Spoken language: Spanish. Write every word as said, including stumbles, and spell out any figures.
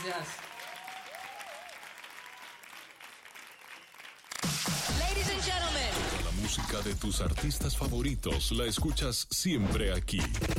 Gracias. Ladies and gentlemen. La música de tus artistas favoritos la escuchas siempre aquí,